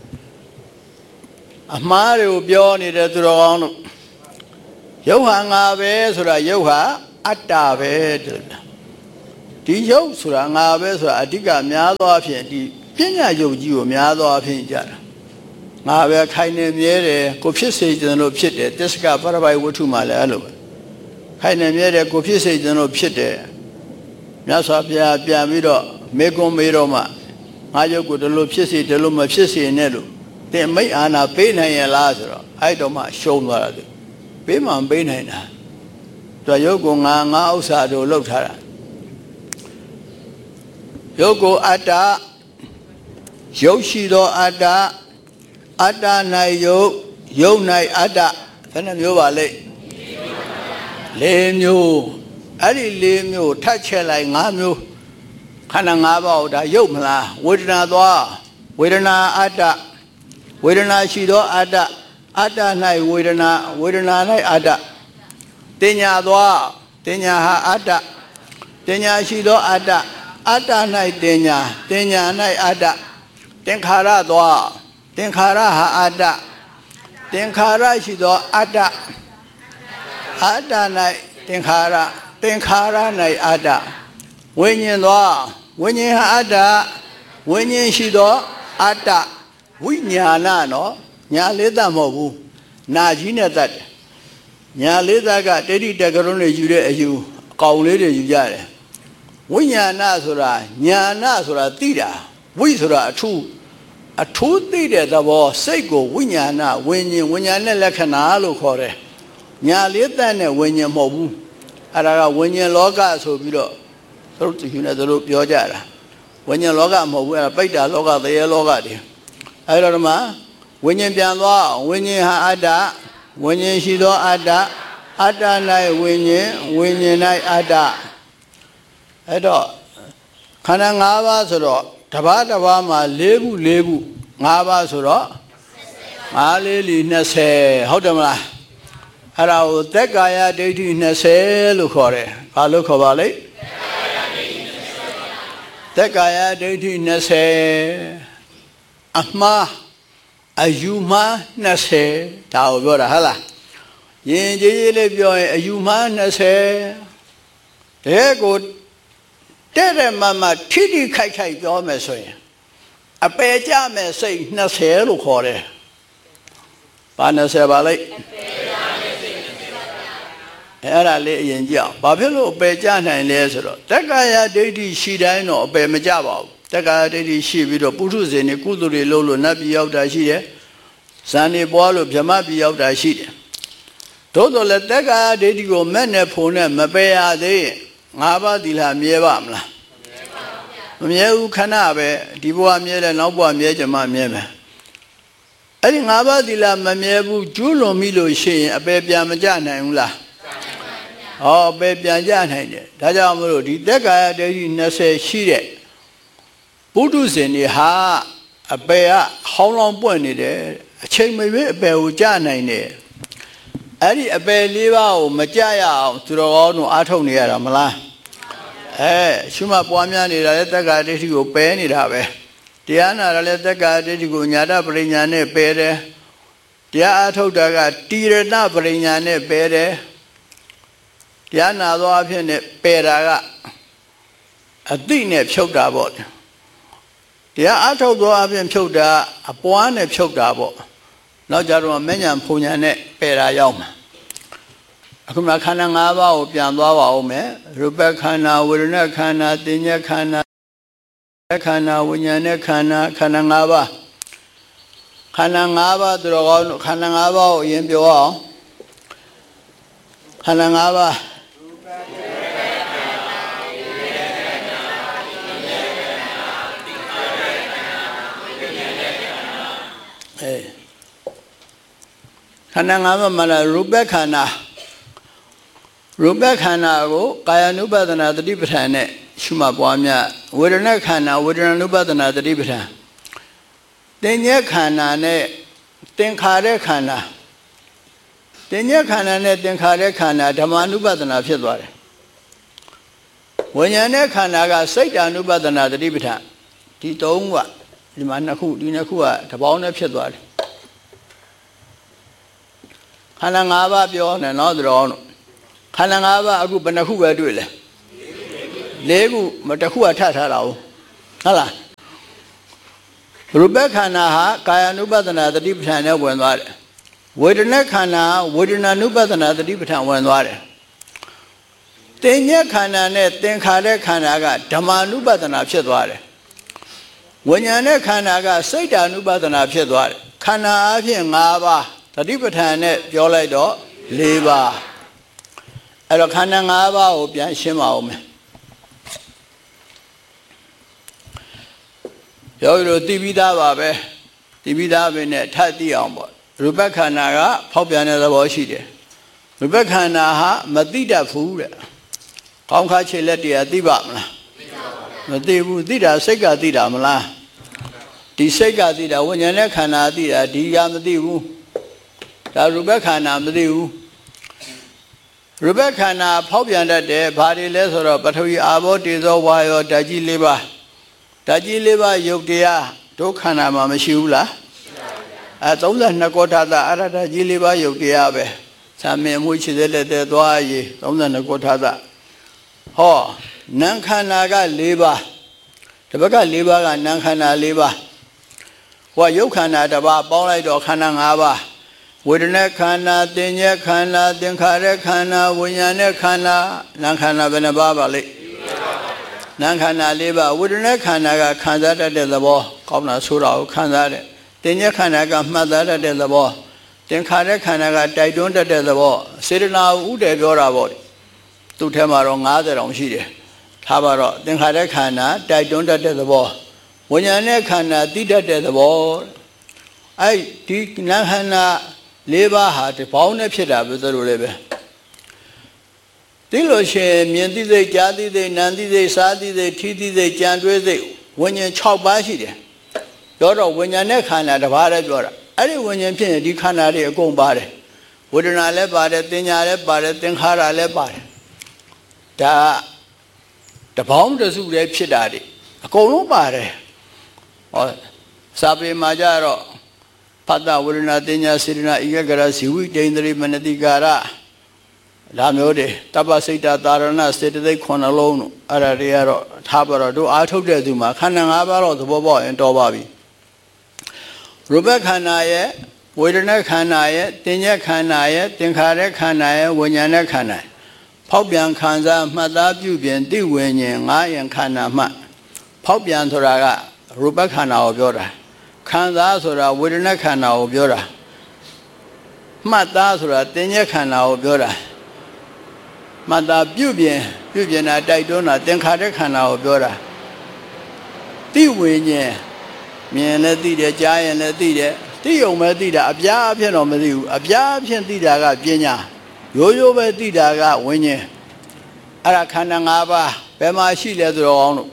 အမှားတွေကိုပြောနေတယ်သူတော်ကောင်းတို့ယုတ်ဟာငါပဲဆိုတာယုတ်ဟာအတ္တပဲတဲ့ဒီယုတ်ဆိုတာငါပဲဆိုတာအဓိကများသောအဖြစ်ဒီပညာယုတ်ကြီးကိုများသောအဖြစ်ကြတာငါပဲခိုင်နေမြဲတယ်ကိုဖြစ်စေခြင်းလို့ဖြစ်တယ်တစ္ဆကပရပိုက်ဝတ္ထုမှာလည်းအဲ့လိုပဲခိုင်နေမြဲတယ်ကိုဖြစ်စေခြင်းလို့ဖြစ်တယ်မြတ်စွာဘုရားပြန်ပြီးတော့မေကွန်မေတော့မှငါယုတ်ကိုဒီလိုဖြစ်စေဒီလိုမဖြစ်စေနဲ့လို့သင်မိတ်အာနာပေးနိုင်ရလားဆိုတော့အဲ့တော့မှရှုံးသွားတာပေးမှမပေးနိုင်တာသူယုတ်ကိုငါဥစ္စာတို့လှုပ်ထားတာယုတ်ကိုအတ္တယုတ်ရှိသောအတ္တအတ္တ၌ယုတ်ယုတ်၌အတ္တဘယ်နှမျိုးပါလဲ၄မျိုးအဲ့ဒီ၄မျိုးထပ်ချက်လိုက်၅မျိုးခန္ဓာ၅ပါးဒါယုတ်မလားဝေဒနာသွားဝေဒနာအတ္တဝေဒနာရှိသောအတ္တအတ္တ၌ဝေဒနာဝေဒနာ၌အတ္တတင်ညာသွားတင်ညာဟာအတ္တတင်ညာရှိသောအတ္တအတ္တ၌တင်ညာတင်ညာ၌အတ္တသင်္ခါရသွားသင်္ခါရဟာအတ္တသင်္ခါရရှိသောအတ္တအတ္တ၌သင်္ခါရသင်္ခါရ၌အတ္တဝိညာဉ်သွားဝိညာဉ်ဟာအတ္တဝိညာဉ်ရှိသောအတ္တဝိညာဏနော်ညာလေးသက်မဟုတ်ဘူးနာကြီးနဲ့သက်တယ်ညာလေးသက်ကတိဋ္ဌိတက္ကရုံးတွေယူတဲ့အယူအကောင်လေးတွေယူကြတယ်ဝိညာဏဆိုတာညာဏဆိုတာသိတာဝိဆိုတာအထူးသိတဲ့သဘောစိတ်ကိုဝိညာဏဝိညာဉ်နဲ့လက္ခဏာလို့ခေါ်တယ်ညာလေးသက်နဲ့ဝိညာဉ်မဟုတ်ဘူးအဲ့ဒါကဝိညာဉ်လောကဆိုပြီးတော့သူတို့ယူနေသူတို့ပြောကြတာဝိညာဉ်လောကမဟုတ်ဘူးအဲ့ဒါပိဋ္ဌာလောကသရေလောကတွေအဲ့တော့ဒီမှာဝိညာဉ်ပြန်သွားဝိညာဉ်ဟာအတ္တဝိညာဉ်ရှိသောအတ္တအတ္တ၌ဝိညာဉ်ဝိညာဉ်၌အတ္တအဲ့တော့ခန္ဓာ၅ပါးဆိုတော့တပါးတပါးမှာ၄ခု၅ပါးဆိုတော့5လေးလီ20ဟုတ်တယ်မလားအဲ့ဒါကိုသက်ကာယဒိဋ္ဌိ20လို့ခေါ်တယ်ဘာလို့ခေါ်ပါလဲသက်ကာယဒိဋ္ဌိ20အမှားအယူမှား20ဒါကိုပြောတာဟုတ်လားယဉ်ကျေးကျေးလေးပြောရင်အယူမှား20တဲ့ကိုတဲ့မထိထိခိုက်ပြောမယ်ဆိုရင်အပယ်ကြမယ်စိတ်20လို့ခေါ်တယ်ဘာ20ပါလဲအဲ့ဒါလေးအရင်ကြအောင်ဘာဖြစ်လို့အပယ်ကြနိုင်လဲဆိုတော့တက္ကာယဒိဋ္ဌိရှိတိုင်းတော့အပယ်မကြပါဘူးတက္ကာယဒိဋ္ဌိရှိပြီးတော့ပုထုဇဉ်တွေကုသိုလ်တွေလုပ်လို့နတ်ပြည်ရောက်တာရှိတယ်ဇန်နေပွားလို့ဗြဟ္မပြည်ရောက်တာရှိတယ်သို့တော်လည်းတက္ကာယဒိဋ္ဌိကိုမဲ့နဲ့ဖုံနဲ့မပယ်ရသေးရင်၅ပါးသီလမြဲပါမလားမမြဲဘူးခဏပဲဒီဘဝမြဲတယ်နောက်ဘဝမြဲကြမှာမြဲမယ်အဲ့ဒီ၅ပါးသီလမမြဲဘူးကျူးလွန်ပြီလို့ရှိရင်အပယ်ပြန်မကြနိုင်ဘူးလားဟောအပယ်ပြန်ကြနိုင်တယ်ဒါကြောင့်မလို့ဒီသက်ကာယဒိဋ္ဌိ20ရှိတဲ့ပုထုဇဉ်တွေဟာအပယ်ကဟောင်းလောင်းပွင့်နေတယ်အချိန်မရွေးအပယ်ကိုကြနိုင်တယ်အဲ့ဒီအပယ်၄ပါးကိုမကြရအောင်သူတော်ကောင်းတို့အားထုတ်နေရတာမလားရှုမှတ်ပွားများနေတာလည်းတက္ကာဒိဋ္ဌိကိုပယ်နေတာပဲတရားနာတာလည်းတက္ကာဒိဋ္ဌိကိုညာတပရိညာနဲ့ပယ်တယ်တရားအားထုတ်တာကတိရဏပရိညာနဲ့ပယ်တယ်တရားနာသောအဖြစ်နဲ့ပယ်တာကအသိနဲ့ဖြုတ်တာပေါ့တရားအားထုတ်သောအဖြစ်ဖြုတ်တာအပွားနဲ့ဖြုတ်တာပေါ့နောက်ကြတော့မဉ္ဇဉ်ဖုန်ညာနဲ့ပယ်တာရောက်မှာအခုမှခန္ဓာ၅ပါးကိုပြန်သွားပါဦးမယ်ရူပခန္ဓာဝေဒနာခန္ဓာသင်္ညခန္ဓာခန္ဓာဝိညာဉ်နဲ့ခန္ဓာ၅ပါးခန္ဓာ၅ပါးသူတော်ကောင်းခန္ဓာ၅ပါးကိုအရင်ပြောအောင်ခန္ဓာ၅ပါးခန္ဓာ၅ပါးမှာရူပခန္ဓာရူပခန္ဓာကိုကာယ ानु ပဒနာတတိပဋ္ဌာန်နဲ့ရှုမှတ်ပွားများဝေဒနာခန္ဓာဝေဒနာ ानु ပဒနာတတိပဋ္ဌာန်သင်္ညေခန္ဓာနဲ့သင်္ခါရခန္ဓာသင်္ညေခန္ဓာနဲ့သင်္ခါရခန္ဓာဓမ္မ ानु ပဒနာဖြစ်သွားတယ်ဝိညာဉ်နဲ့ခန္ဓာကစိတ် ानु ပဒနာတတိပဋ္ဌာန်ဒီ၃ခုကဒီမှာနှစ်ခုကတပေါင်းနဲ့ဖြစ်သွားတယ်ခန္ဓာ၅ပါးပြောနေတော့သူတော်ခန္ဓာ၅ပါးအခုဘယ်နှခုပဲတွေ့လဲ၄လေးခုမတခုထထားတာဟုတ်လားရူပခန္ဓာဟာကာယ ानु ပဒနာတတိပဋ္ဌာန်နဲ့ဝင်သွားတယ်ဝေဒနာခန္ဓာဝေဒနာ ानु ပဒနာတတိပဋ္ဌာန်ဝင်သွားတယ်သင်ညက်ခန္ဓာနဲ့သင်္ခါရခန္ဓာကဓမ္မာ ानु ပဒနာဖြစ်သွားတယ်ဝိညာဉ်နဲ့ခန္ဓာကစိတ်ဓာ ानु ပဒနာဖြစ်သွားတယ်ခန္ဓာအဖြစ်၅ပါးတတိပဋ္ဌာန်နဲ့ပြောလိုက်တော့၄ပါးအဲ့တော့ခန္ဓာ၅ပါးကိုပြန်ရှင်းပါဦးမယ်ယောဂီတို့သိပြီးသားပါပဲသိပြီးသားပဲနဲ့ထပ်သိအောင်ပေါ့ရူပခန္ဓာကဖောက်ပြန်တဲ့သဘောရှိတယ်ရူပခန္ဓာဟာမသိတတ်ဘူးတဲ့ကောင်းခါခြေလက်တရားသိပါမလားမသိဘူးသိတာစိတ်ကသိတာမလားဒီစိတ်ကသိတာဝိညာဉ်နဲ့ခန္ဓာသိတာဒီကမသိဘူးဒါရူပခန္ဓာမသိဘူးရူပခန္ဓာဖောက်ပြန်တတ်တယ်ဘာတွေလဲဆိုတော့ပထဝီအာဘောတေဇောဝါယောဓာတ်ကြီး၄ပါးဓာတ်ကြီး၄ပါးယုတ်တရားဒုက္ခန္ဓာမှာမရှိဘူးလား32ကောထာသအရဓာတ်ကြီး၄ပါးယုတ်တရားပဲသာမင်မှုရှိတဲ့လက်တဲ့သွားရည်32ကောထာသဟောနံခန္ဓာက၄ပါးတပတ်က၄ပါးကနံခန္ဓာ၄ပါးဟောယုတ်ခန္ဓာတစ်ပါးပေါင်းလိုက်တော့ခန္ဓာ၅ပါးဝေဒနာခန္ဓာသင်ညက်ခန္ဓာသင်္ခါရခန္ဓာဝိညာဉ်နဲ့ခန္ဓာနံခန္ဓာဘယ်နှပါးပါလိမ့်နံခန္ဓာ၄ပါးဝေဒနာခန္ဓာကခံစားတတ်တဲ့သဘောကောင်းတာဆိုတာကိုခံစားတဲ့သင်ညက်ခန္ဓာကမှတ်သားတတ်တဲ့သဘောသင်္ခါရခန္ဓာကတိုက်တွန်းတတ်တဲ့သဘောစေတနာဥတည်ပြောတာပေါ့သူ့ထဲမှာတော့90တောင်ရှိတယ်ထားပါတော့သင်္ခါရခန္ဓာတိုက်တွန်းတတ်တဲ့သဘောဝိညာဉ်နဲ့ခန္ဓာသိတတ်တဲ့သဘောအဲ့ဒီနံခန္ဓာ၄ပါးဟာတပေါင်းနဲ့ဖြစ်တာပဲဆိုလို့လည်းပဲသိလို့ရှိရင်မြင်သိစိတ်ကြားသိစိတ်နားသိစိတ်စားသိစိတ်ထိသိစိတ်ကြံတွေးစိတ်ဝိညာဉ်6ပါးရှိတယ်ပြောတော့ဝိညာဉ်နဲ့ခန္ဓာတစ်ပါးလည်းပြောတာအဲ့ဒီဝိညာဉ်ဖြစ်ရင်ဒီခန္ဓာတွေအကုန်ပါတယ်ဝေဒနာလည်းပါတယ်သင်ညာလည်းပါတယ်သင်္ခါရလည်းပါတယ်ဒါတပေါင်းတစုလည်းဖြစ်တာတွေအကုန်လုံးပါတယ်ဟောစာပေမှာကြတော့ဖတ်တာဝေဒနာသင်ညာစေတနာဧကဂရဇီဝိတေန္ဒြေမနတိကာရဒါမျိုးတွေတပ္ပစိတ်တာသာရဏစေတသိက်9လုံးတို့အဲ့ဒါတွေကတော့ထားပါတော့တို့အားထုတ်တဲ့သူမှာခန္ဓာ၅ပါးတော့သဘောပေါက်ရင်တော်ပါပြီရူပခန္ဓာရဲ့ဝေဒနာခန္ဓာရဲ့သင်ညက်ခန္ဓာရဲ့သင်္ခါရခန္ဓာရဲ့ဝိညာဉ်နဲ့ခန္ဓာဖောက်ပြန်ခံစားမှတ်သားပြုပြင်သိဝိညာဉ်၅ယံခန္ဓာမှဖောက်ပြန်ဆိုတာကရူပခန္ဓာကိုပြောတာခံစားဆိုတာဝေဒနာခန္ဓာကိုပြောတာမှတ်သားဆိုတာသင်ညက်ခန္ဓာကိုပြောတာမှတ်သားပြုပြင်တာတိုက်တွန်းတာသင်္ခါရခန္ဓာကိုပြောတာသိဝိညာဉ်မြင်လည်းသိတယ်ကြားရင်လည်းသိတယ်သိုံပဲသိတာအပြားအဖြစ်တော့မသိဘူးအပြားအဖြစ်သိတာကပညာရိုးရိုးပဲသိတာကဝိညာဉ်အဲ့ဒါခန္ဓာ၅ပါးဘယ်မှာရှိလဲဆိုတော့ကောင်းလို့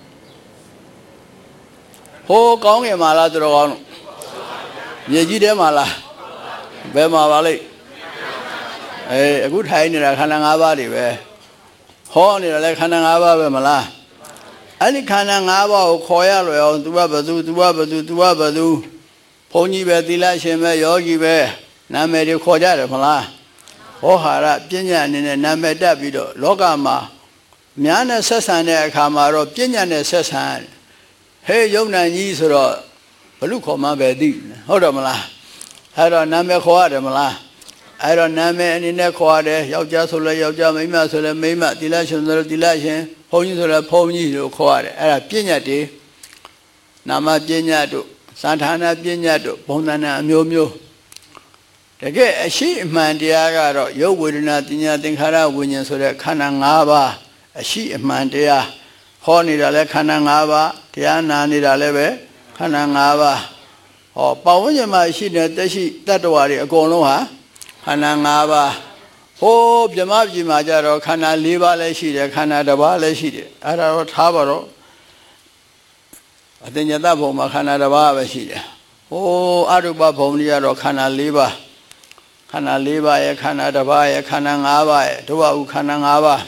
ဟိုးကောင်းငယ်မှာလားဆိုတော့ကောင်းလို့မြေကြီးထဲမှာလားဘယ်မှာပါလိမ့်အခုထိုင်နေတာခန္ဓာ၅ပါးတွေပဲဟောနေတာလည်းခန္ဓာ၅ပါးပဲမလားအဲ့ဒီခန္ဓာ၅ပါးကိုခေါ်ရလွယ်အောင် तू ကဘသူ तू ကဘသူ तू ကဘသူဘုန်းကြီးပဲသီလရှင်ပဲယောဂီပဲနာမည်တွေခေါ်ကြတယ်မလားဟောဟာရပညာအနေနဲ့နာမည်တက်ပြီးတော့လောကမှာများနဲ့ဆက်ဆံတဲ့အခါမှာတော့ပညာနဲ့ဆက်ဆံဟေးယုံနာကြီးဆိုတော့ဘလူခေါ်မှပဲသိဟုတ်တယ်မလားအဲ့တော့နာမည်ခေါ်ရတယ်မလားအဲ့တော့နာမည်အနေနဲ့ခေါ်ရတယ်ယောက်ျားဆိုလဲယောက်ျားမိန်းမဆိုလဲမိန်းမသီလရှင်ဆိုလဲသီလရှင်ဘုန်းကြီးဆိုလဲဘုန်းကြီးလို့ခေါ်ရတယ်အဲ့ဒါပညာတွေနာမပညာတို့သံဌာနပညာတို့ဘုံသဏ္ဍာန်အမျိုးမျိုးတကယ်အရှိအမှန်တရားကတော့ယုတ်ဝေဒနာပညာသင်္ခါရဝိညာဉ်ဆိုတဲ့ခန္ဓာ၅ပါးအရှိအမှန်တရားဟောနေတာလဲခန္ဓာ၅ပါးတရားနာနေတာလဲပဲခန္ဓာ၅ပါးဟောပတ်ဝန်းကျင်မှာရှိတဲ့တက်ရှိတတ္တဝါတွေအကုန်လုံးဟာခန္ဓာ၅ပါးဟိုးဗြဟ္မပြည်မှာကြတော့ခန္ဓာ၄ပါးလည်းရှိတယ်ခန္ဓာတစ်ပါးလည်းရှိတယ်အဲ့ဒါတော့ထားပါတော့အတ္တညတဘုံမှာခန္ဓာတစ်ပါးပဲရှိတယ်ဟိုးအရုပဘုံကြီးကတော့ခန္ဓာ၄ပါးခန္ဓာ၄ပါးရဲ့ခန္ဓာတစ်ပါးရဲ့ခန္ဓာ၅ပါးရဲ့ဒုဝဥခန္ဓာ၅ပါး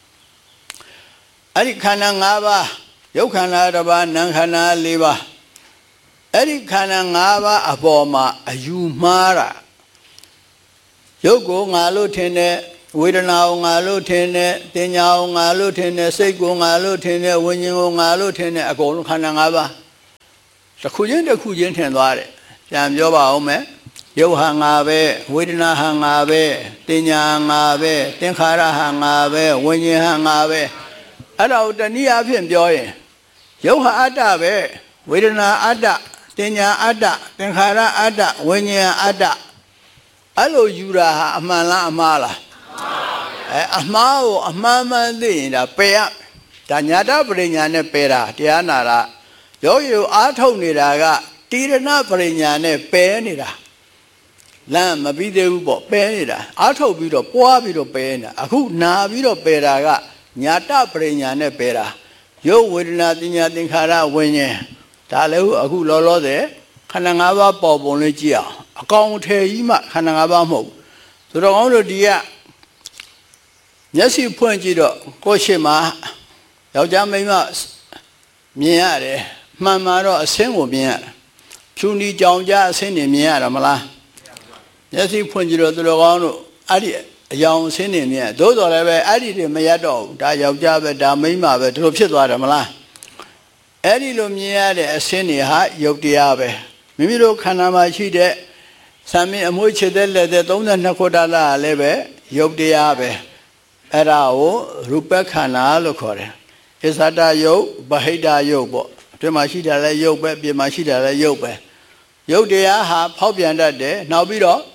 အဲ့ဒီခန္ဓာ၅ပါးယုတ်ခန္ဓာတစ်ပါးနံခန္ဓာ၄ပါးအဲ့ဒီခန္ဓာ၅ပါးအပေါ်မှာအယူမှားတာယုတ်ကိုငါလို့ထင်တယ်ဝေဒနာကိုငါလို့ထင်တယ်တင်ညာကိုငါလို့ထင်တယ်စိတ်ကိုငါလို့ထင်တယ်ဝိညာဉ်ကိုငါလို့ထင်တယ်အကုန်လုံးခန္ဓာ၅ပါးတစ်ခုချင်းတစ်ခုချင်းထင်သွားတယ်ပြန်ပြောပါဦးမယ်ရုပ်ဟာငါပဲဝေဒနာဟာငါပဲတင်ညာငါပဲသင်္ခါရဟာငါပဲဝိညာဉ်ဟာငါပဲအဲ့ဒါကိုတနည်းအားဖြင့်ပြောရင်ရုပ်ဟာအတ္တပဲဝေဒနာအတ္တတင်ညာအတ္တသင်္ခါရအတ္တဝိညာဉ်အတ္တအဲ့လိုယူတာဟာအမှန်လားအမှားလားအမှားကိုအမှန်မှန်သိရင်ဒါပယ်ရဒါညာတပရိညာနဲ့ပယ်တာတရားနာတာယောဂီကိုအားထုတ်နေတာကတိရဏပရိညာနဲ့ပယ်နေတာလမ်းမပြီးသေးဘူးပေါ့ပယ်နေတာအားထုတ်ပြီးတော့ပွားပြီးတော့ပယ်နေတာအခုနာပြီးတော့ပယ်တာကညာတပရိညာနဲ့ပယ်တာရုပ်ဝေဒနာတင်ညာသင်္ခါရဝိညာဉ်ဒါလည်းအခုလောလောဆယ်ခန္ဓာ၅ပါးပေါ်ပုံလေးကြည့်အောင်အကောင်အထည်ကြီးမှခန္ဓာ၅ပါးမဟုတ်ဆိုတော့အောင်လို့ဒီကမျက်စိဖွင့်ကြည့်တော့ကိုယ်ရှိမှယောက်ျားမိန်းမမြင်ရတယ်မှန်မှာတော့အဆင်းကိုမြင်ရတာဖြူနီကြောင်ကြားအဆင်းနေမြင်ရတာမလားမျက်စိဖွင့်ကြည့်တော့သူတော်ကောင်းတို့အဲ့ဒီအယောင်အဆင်းနေမြင်သို့တော်လည်းပဲအဲ့ဒီတွေမရတော့ဘူးဒါယောက်ျားပဲဒါမိန်းမပဲဒီလိုဖြစ်သွားတယ်မလားအဲ့ဒီလိုမြင်ရတဲ့အဆင်းတွေဟာယုတ်တရားပဲမိမိတို့ခန္ဓာမှာရှိတဲ့သံမင်းအမွှေးချစ်တဲ့လက်တဲ့32ခုတာလာလည်းပဲယုတ်တရားပဲအဲ့ဒါကိုရူပခန္ဓာလို့ခေါ်တယ်ဣဇဒယုတ်ဗဟိတယုတ်ပေါ့အတွင်းမှာရှိတာလည်းယုတ်ပဲအပြင်မှာရှိတာလည်းယုတ်ပဲယုတ်တရားဟာဖောက်ပြန်တတ်တယ်နောက်ပြီးတော့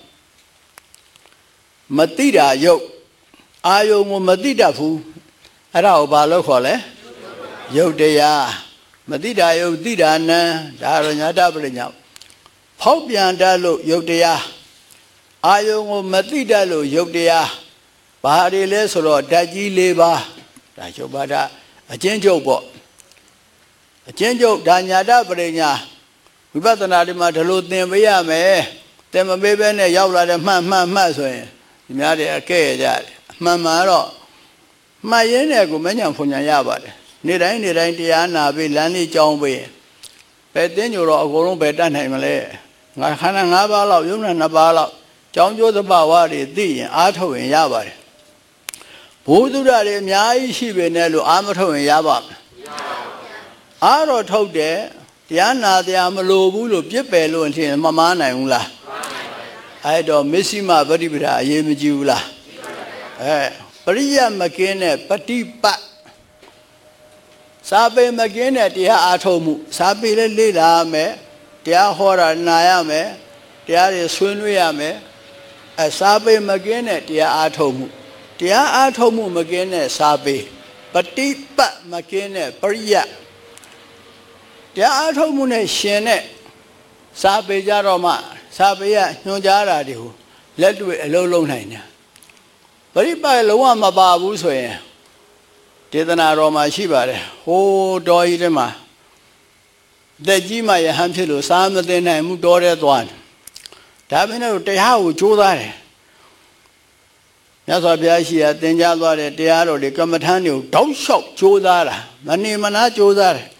မတိတာယုတ်အာယုံကိုမတိတတ်ဘူးအဲ့ဒါကိုဘာလို့ခေါ်လဲယုတ်တရားမတိတာယုတ်တိတာနံဒါတော့ညာတပရိညာဖောက်ပြန်တတ်လို့ယုတ်တရားအာယုံကိုမတိတတ်လို့ယုတ်တရားဘာတွေလဲဆိုတော့ဓာတ်ကြီး၄ပါးဒါချုပ်ပါတာအကျဉ်းချုပ်ပေါ့အကျဉ်းချုပ်ဒါညာတပရိညာဝိပဿနာတွေမှာဒီလိုသင်ပေးရမယ်သင်မပေးဘဲနဲ့ရောက်လာတဲ့မှတ်ဆိုရင်ဒီများတွေအကဲ့ရကြတယ်အမှန်မှာတော့မှတ်ရင်းနဲ့ကိုမညံဖွညာရပါတယ်နေ့တိုင်းတရားနာပြီးလမ်းလေးကြောင်းပြီးဘယ်တင်းကြတော့အကုန်လုံးပဲတတ်နိုင်မလဲငါခန္ဓာ၅ပါးလောက်ယုံနာ2ပါးလောက်ကြောင်းကျိုးသဘာဝတွေသိရင်အားထုတ်ရင်ရပါတယ်ဘုဒ္ဓတွေအများကြီးရှိပေနဲ့လို့အားမထုတ်ရင်ရပါ့မလားအားတော့ထုတ်တယ်တရားနာတရားမလိုဘူးလို့ပြစ်ပယ်လို့အထင်မမားနိုင်ဘူးလားအဲ့တော့မစ္စည်းမပฏิပဒါအရေးမကြီးဘူးလားပရိယမကင်းတဲ့ပฏิပတ်စာပေမကင်းတဲ့တရားအားထုတ်မှုစာပေလည်းလေ့လာရမယ်တရားဟောတာနာရမယ်တရားတွေဆွေးနွေးရမယ်စာပေမကင်းတဲ့တရားအားထုတ်မှုတရားအားထုတ်မှုမကင်းတဲ့စာပေပฏิပတ်မကင်းတဲ့ပရိယတရားအားထုတ်မှုနဲ့ရှင်တဲ့စာပေကြတော့မှစာပေကညွှန်ကြားတာတွေကိုလက်တွေ့အလုံးလုံးနိုင်တယ်ပရိပတ်လုံးဝမပါဘူးဆိုရင်ဒေသနာတော်မှာရှိပါတယ်ဟိုးတော်ကြီးထဲမှာသက်ကြီးမှယဟန်ဖြစ်လို့စားမသိနိုင်မှုတော်တဲ့သွားတယ်ဒါပေမဲ့တရားကိုကြိုးစားတယ်မြတ်စွာဘုရားရှိရာသင်ကြားသွားတဲ့တရားတော်တွေကမ္မထမ်းတွေကိုတောက်လျှောက်ကြိုးစားတာမနေမနာကြိုးစားတယ်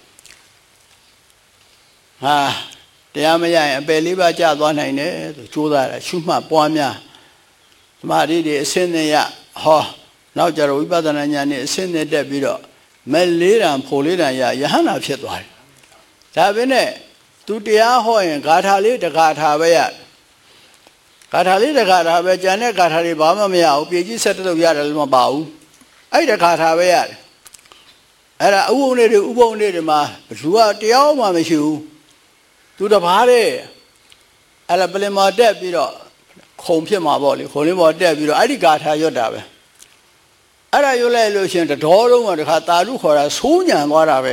ဟာတရားမရရင်အပယ်လေးပါးကျသွားနိုင်တယ်ဆိုကြိုးစားတယ်ရှုမှတ်ပွားများသမာဓိတွေအစင်းနဲ့ရဟောနောက်ကြတော့ဝိပဿနာဉာဏ်နဲ့အစင်းနဲ့တက်ပြီးတော့မဲ့လေးတံဖို့လေးတံရယဟန္တာဖြစ်သွားတယ်ဒါပဲနဲ့သူတရားဟောရင်ဂါထာလေးတဂါထာပဲရဂါထာလေးတဂါထာပဲကျန်တဲ့ဂါထာတွေဘာမှမရဘူးပြေကြီးဆက်တုပ်ရတယ်လို့မပါဘူးအဲ့ဒီဂါထာပဲရတယ်အဲ့ဒါဥပုံတွေမှာဘလူကတရားမှမရှိဘူးသူတပါးတဲ့အဲ့ဒါပလင်မော်တက်ပြီးတော့ခုံဖြစ်မှာပေါ့လေခုံလေးပေါ်တက်ပြီးတော့အဲ့ဒီဂါထာရွတ်တာပဲအဲ့ဒါရွတ်လိုက်လို့ရှင်တတော်လုံးကတခါတာလူခေါ်တာဆိုးညံသွားတာပဲ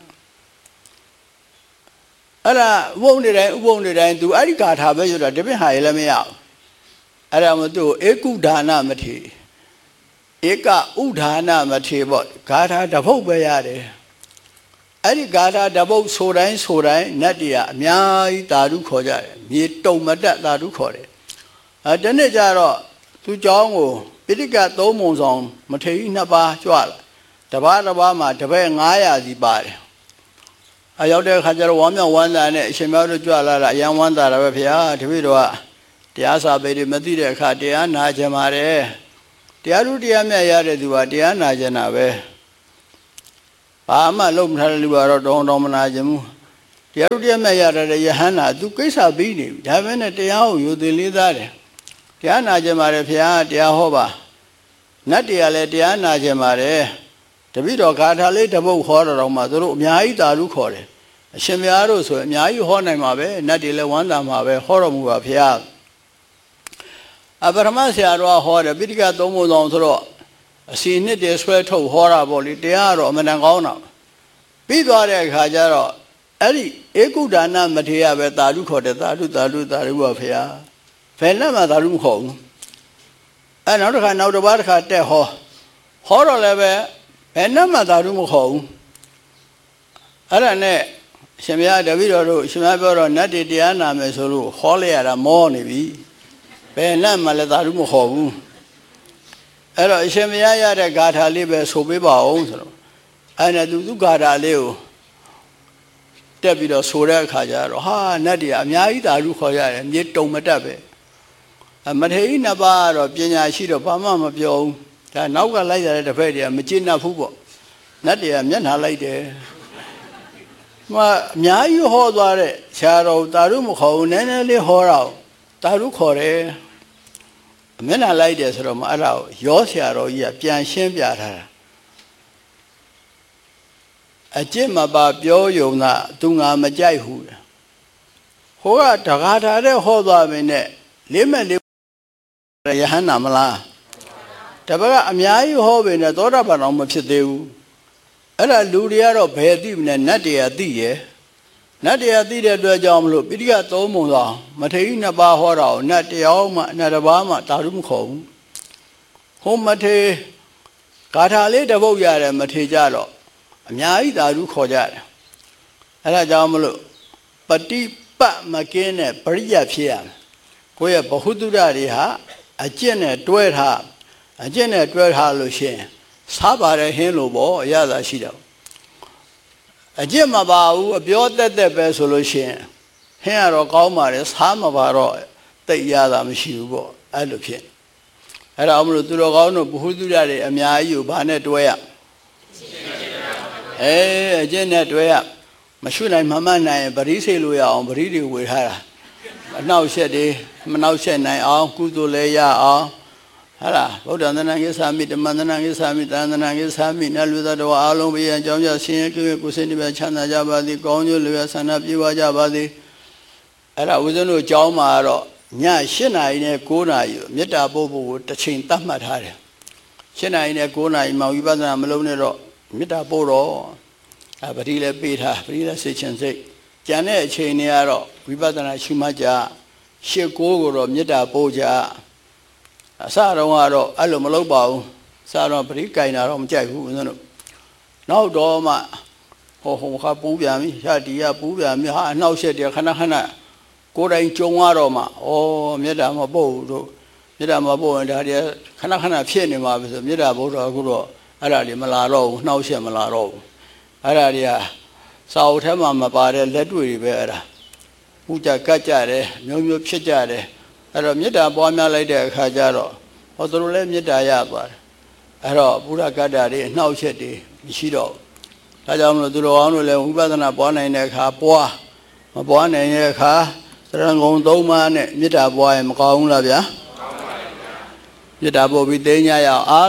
အဲ့ဒါဥပုံတွေတိုင်းသူအဲ့ဒီဂါထာပဲရွတ်တာတပည့်ဟာရလည်းမရဘူးအဲ့ဒါမှသူ့ဧကုဒါနမထေဧကဥဒါနမထေပေါ့ဂါထာတစ်ပုဒ်ပဲရတယ်အဲ့ဒီဂါထာတပုတ်ဆိုတိုင်းနတ်တွေကအများကြီးသာဓုခေါ်ကြတယ်မြေတုံမတက်သာဓုခေါ်တယ်တနေ့ကျတော့သူเจ้าကိုပိဋကသုံးပုံဆောင်မထေရ2ပါးကြွလာတပါးမှာတပည့်900စီပါတယ်ရောက်တဲ့အခါကျတော့ဝမ်းမြောက်ဝမ်းသာနဲ့အရှင်မြတ်တို့ကြွလာတာအယံဝမ်းသာတာပဲဖေဟာတပည့်တော်ကတရားစာပေတွေမသိတဲ့အခါတရားနာကြမှာတယ်တတရားလူတရားမြတ်ရတဲ့သူကတရားနာကျင်တာပဲဘာမှလုံးမထားတဲ့လူကတော့တောင်းမနာကျင်ဘူးတရားလူတရားမြတ်ရတဲ့ယဟန္တာသူကိစ္စပြီးနေပြီဒါပဲနဲ့တရားကိုယူသိလေးသားတယ်တရားနာကျင်ပါတယ်ဘုရားတရားဟောပါနတ်တရားလည်းတရားနာကျင်ပါတယ်တပိတော့ဂါထာလေးတစ်ပုဒ်ဟောတော့မှသူတို့အများကြီးသာဓုခေါ်တယ်အရှင်ဘုရားတို့ဆိုအများကြီးဟောနိုင်မှာပဲနတ်တွေလည်းဝမ်းသာမှာပဲဟောတော်မူပါဘုရားအပရမဆရာတော်ဟောတယ်ပိဋကသုံးပုံဆောင်ဆိုတော့အစီနှစ်တည်းဆွဲထုတ်ဟောတာပေါ့လေတရားကတော့အမှန်တန်ကောင်းတာပြီးသွားတဲ့အခါကျတော့အဲ့ဒီဧကုဒါနမထေရပဲသာဓုခေါ်တယ်သာဓုပါဘုရားဘယ်နဲ့မှသာဓုမခေါ်ဘူးအဲ့နောက်တစ်ခါနောက်တစ်ပါးတစ်ခါတက်ဟောတော့လည်းပဲဘယ်နဲ့မှသာဓုမခေါ်ဘူးအဲ့ဒါနဲ့ရှင်ဘုရားတပည့်တော်တို့ရှင်ဘုရားပြောတော့နတ်တွေတရားနာမယ်ဆိုလို့ဟောလိုက်ရတာမောနေပြီဘယ်နဲ့မှလည်းသာဓုမခေါ်ဘူးအဲ့တော့အရှင်ဘုရားရတဲ့ဂါထာလေးပဲဆိုပေးပါအောင်ဆိုတော့အဲ့နဲ့သူဂါထာလေးကိုတက်ပြီးတော့ဆိုတဲ့အခါကျတော့ဟာနတ်တွေအများကြီးသာဓုခေါ်ရတယ်မြေတုံမတက်ပဲမထေရနှစ်ပါးကတော့ပညာရှိတော့ဘာမှမပြောဘူးဒါနောက်ကလိုက်ရတဲ့တစ်ဖက်တည်းမကျေနပ်ဘူးပေါ့နတ်တွေကမျက်နှာလိုက်တယ်အများကြီးဟောသွားတဲ့ဆရာတော်သာဓုမခေါ်ဘူးနည်းနည်းလေးဟောတော့သာဓုခေါ်တယ်မျက်နှာလိုက်တယ်ဆိုတော့အဲ့ဒါကိုရောဆရာတော်ကြီးကပြန်ရှင်းပြထားတာအကျင့်မပါပြောယုံတာသူငါမကြိုက်ဘူးဟိုကတဂါထာတဲ့ဟောသွားပြီနဲ့လေးမဲ့လေးယဟန္တာမလားတပတ်ကအများကြီးဟောပြီနဲ့သောတာပန်အောင်မဖြစ်သေးဘူးအဲ့ဒါလူတွေကတော့ဘယ်သိမလဲနတ်တွေကသိရဲ့နတ်တွေကသိတဲ့အတွက်ကြောင့်မလို့ပိဋကသုံးပုံဆောင်မထေရနှစ်ပါးဟောတာကိုနတ်တယောက်မှနတ်တစ်ပါးမှသာဓုမခေါ်ဘူးဟိုမထေဂါထာလေးတစ်ပုဒ်ရတယ်မထေကြတော့အများကြီးသာဓုခေါ်ကြတယ်အဲ့ဒါကြောင့်မလို့ပฏิပတ်မကင်းတဲ့ပရိယတ်ဖြစ်ရမယ်ကိုယ့်ရဲ့ဘဟုတုတတွေဟာအကျင့်နဲ့တွဲထားလို့ရှိရင်စားပါတယ်ဟင်းလို့ပေါ့အရသာရှိတော့အကျင့်မပါဘူးအပြောတက်ပဲဆိုလို့ရှိရင်ဟင်းကတော့ကောင်းပါတယ်စားမပါတော့တိတ်ရတာမရှိဘူးပေါ့အဲ့လိုဖြစ်အဲ့ဒါအမလို့သူတော်ကောင်းတို့ဘဟုတုတတွေအများကြီးကိုဘာနဲ့တွဲရအကျင့်နဲ့တွဲရမရှိနိုင်မမှတ်နိုင်ပရိစိတ်လို့ရအောင်ပရိတွေဝေထားတာအနှောက်အယှက်တွေမနှောက်ယှက်နိုင်အောင်ကုသိုလ်လည်းရအောင်ဟာလားဗုဒ္ဓသနာကိသာမိဓမ္မသနာကိသာမိသံသနာကိသာမိနတ်လူသားတော်အားလုံးဘုရားကြောင့်ကြဆင်းရဲကြွယ်ကိုစိတ်နှပြချမ်းသာကြပါသည်ကောင်းကျိုးလျက်ဆန္ဒပြေဝကြပါသည်အဲ့ဒါဦးဇင်းတို့ကြောင်းမှာတော့ည8 နာရီနဲ့9 နာရီမေတ္တာပို့ဖို့ကိုတစ်ချိန်သတ်မှတ်ထားတယ်8 နာရီနဲ့9 နာရီမှဝိပဿနာမလုပ်နဲ့တော့မေတ္တာပို့တော့ပတိလည်းပေးထားပတိလည်းစိတ်ချင်းစိတ်ကျန်တဲ့အချိန်တွေကတော့ဝိပဿနာရှုမှတ်ကြ8 9ကိုတော့မေတ္တာပို့ကြအစတော့ကတော့အဲ့လိုမလုပ်ပါဘူးစတော့ပရိကင်တာတော့မကြိုက်ဘူးဦးဇင်းတို့နောက်တော့မှဟိုခါပူးပြန်ပြီရှာတီကပူးပြန်ပြီဟာအနှောက်ရှက်တယ်ခဏကိုယ်တိုင်ကြုံရတော့မှမေတ္တာမပို့ဘူးတို့မေတ္တာမပို့ရင်ဒါတွေခဏဖြစ်နေမှာပဲဆိုမေတ္တာပို့တော့အခုတော့အဲ့ဒါတွေမလာတော့ဘူးနှောက်ရှက်မလာတော့ဘူးအဲ့ဒါတွေကစာအုပ်ထဲမှာမပါတဲ့လက်တွေ့တွေပဲအဲ့ဒါဥကြကတ်ကြတယ်မျိုးဖြစ်ကြတယ်အဲ့တော့မေတ္တာပွားများလိုက်တဲ့အခါကျတော့ဟောသူတို့လည်းမေတ္တာရသွားတယ်အဲ့တော့ဘုရားကတ္တာတွေအနှောက်အယှက်တွေမရှိတော့ဘူးဒါကြောင့်မလို့သူတော်ကောင်းတို့လည်းဝိပဿနာပွားနိုင်တဲ့အခါပွားမပွားနိုင်တဲ့အခါသရဏဂုံ3ပါးနဲ့မေတ္တာပွားရင်မကောင်းဘူးလားဗျာမေတ္တာပို့ပြီးသိညာရအောင်